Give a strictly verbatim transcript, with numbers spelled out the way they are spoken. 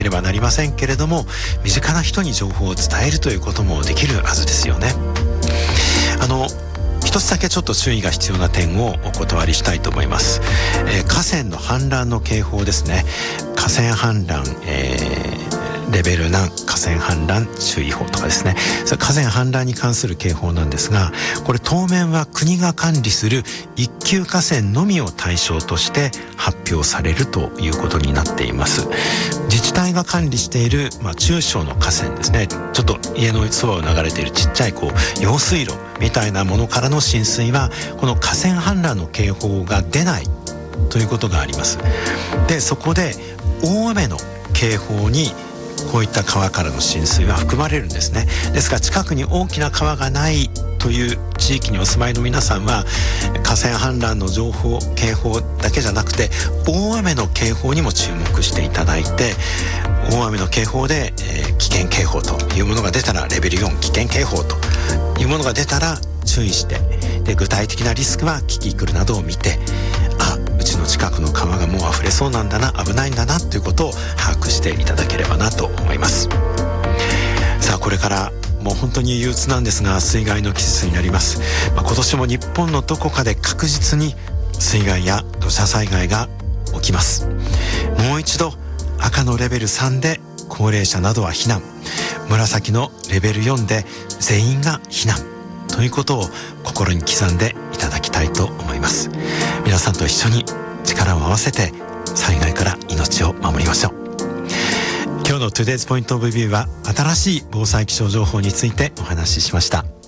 ればなりませんけれども、身近な人に情報を伝えるということもできるはずですよね。あの一つだけちょっと注意が必要な点をお断りしたいと思います。えー、河川の氾濫の警報ですね。河川氾濫、えーレベル何、河川氾濫注意報とかですね。それ河川氾濫に関する警報なんですが、これ当面は国が管理する一級河川のみを対象として発表されるということになっています。自治体が管理している、まあ、中小の河川ですね。ちょっと家のそばを流れているちっちゃいこう用水路みたいなものからの浸水は、この河川氾濫の警報が出ないということがあります。で、そこで大雨の警報にこういった川からの浸水は含まれるんですね。ですから近くに大きな川がないという地域にお住まいの皆さんは、河川氾濫の情報警報だけじゃなくて大雨の警報にも注目していただいて、大雨の警報で、えー、危険警報というものが出たらレベルよん危険警報というものが出たら注意して、で具体的なリスクはキキクルなどを見て、あ、うちの近くの川がもう溢れそうなんだな、危ないんだなということを把握していただければなと思います。さあ、これからもう本当に憂鬱なんですが、水害の季節になります。まあ、今年も日本のどこかで確実に水害や土砂災害が起きます。もう一度赤のレベルさんで高齢者などは避難、紫のレベルよんで全員が避難ということを心に刻んでいただきたいと思います。皆さんと一緒に力を合わせて災害から命を守りましょう。今日の Today's Point of View は新しい防災気象情報についてお話ししました。